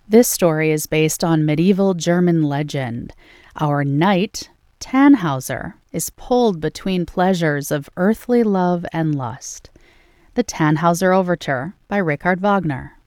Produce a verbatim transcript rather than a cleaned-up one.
This story is based on medieval German legend. Our knight, Tannhauser, is pulled between pleasures of earthly love and lust. The Tannhauser Overture by Richard Wagner.